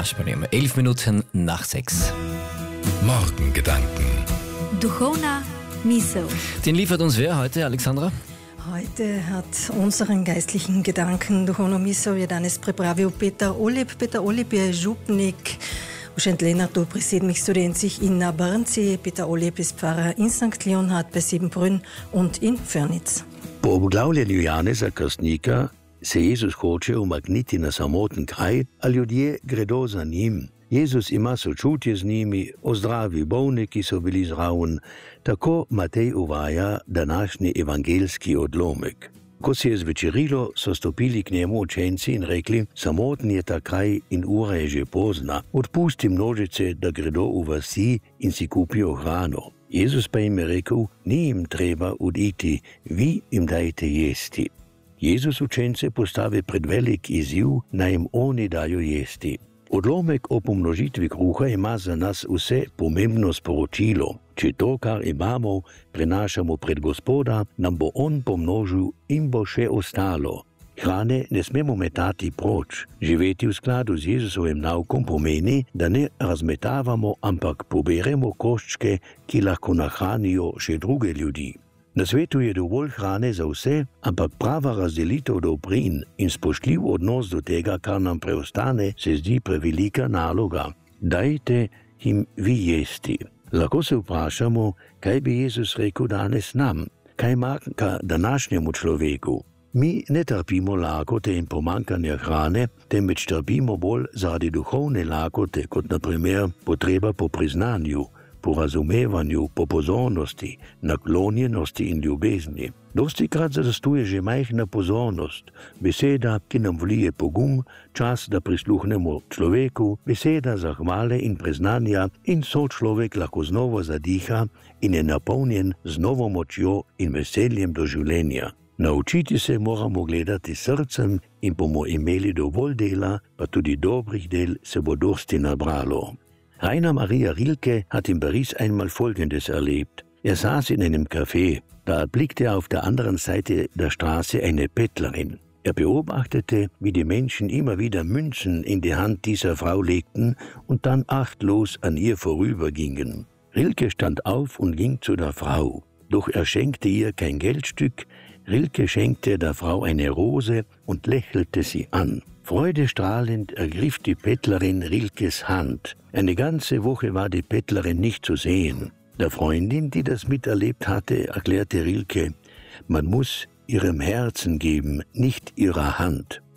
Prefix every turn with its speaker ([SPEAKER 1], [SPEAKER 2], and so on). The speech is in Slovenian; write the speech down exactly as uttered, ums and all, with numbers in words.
[SPEAKER 1] Gašperjem. Elf Minuten nach sechs.
[SPEAKER 2] Morgengedanken.
[SPEAKER 3] Duchovna misel.
[SPEAKER 1] Den liefert uns wer heute, Alexandra?
[SPEAKER 4] Heute hat unseren geistlichen Gedanken Duchovno misel je danes pripravil Peter Olip. Peter Olip je župnik v Šentlenartu pri sedmih studencih in na Brnci. Peter Olip ist Pfarrer in Sankt Leonhard bei Siebenbrunn und in Förnitz.
[SPEAKER 5] Po obglavljanju Janeza Krstnika se Jezus hoče umakniti na samoten kraj, a ljudje gredo za njim. Jezus ima sočutje z njimi, ozdravi bolne, ki so bili zraven. Tako Matej uvaja današnji evangelski odlomek. Ko se je zvečerilo, so stopili k njemu učenci in rekli: samoten je ta kraj in ura je že pozna. Odpusti množice, da gredo v vasi in si kupijo hrano. Jezus pa jim je rekel: ni jim treba oditi, vi jim dajte jesti. Jezus učence postavi pred velik izziv, naj jim oni dajo jesti. Odlomek o pomnožitvi kruha ima za nas vse pomembno sporočilo. Če to, kar imamo, prenašamo pred Gospoda, nam bo On pomnožil in bo še ostalo. Hrane ne smemo metati proč. Živeti v skladu z Jezusovim naukom pomeni, da ne razmetavamo, ampak poberemo koščke, ki lahko nahranijo še druge ljudi. Na svetu je dovolj hrane za vse, ampak prava razdelitev dobrin in spoštljiv odnos do tega, kar nam preostane, se zdi prevelika naloga. Dajte jim vi jesti. Lahko se vprašamo, kaj bi Jezus rekel danes nam, kaj manjka današnjemu človeku. Mi ne trpimo lakote in pomankanja hrane, temveč trpimo bolj zaradi duhovne lakote, kot na primer potreba po priznanju, po razumevanju, po pozornosti, naklonjenosti in ljubezni. Dostikrat zadostuje že majhna pozornost, beseda, ki nam vlije pogum, čas, da prisluhnemo človeku, beseda zahvale in priznanja, in so človek lahko znova zadiha in je napolnjen z novo močjo in veseljem do življenja. Naučiti se moramo gledati srcem in bomo imeli dovolj dela, pa tudi dobrih del se bo dosti nabralo. Rainer Maria Rilke hat in Paris einmal Folgendes erlebt. Er saß in einem Café. Da erblickte er auf der anderen Seite der Straße eine Bettlerin. Er beobachtete, wie die Menschen immer wieder Münzen in die Hand dieser Frau legten und dann achtlos an ihr vorübergingen. Rilke stand auf und ging zu der Frau. Doch er schenkte ihr kein Geldstück. Rilke schenkte der Frau eine Rose und lächelte sie an. Freudestrahlend ergriff die Bettlerin Rilkes Hand. Eine ganze Woche war die Bettlerin nicht zu sehen. Der Freundin, die das miterlebt hatte, erklärte Rilke: man muss ihrem Herzen geben, nicht ihrer Hand.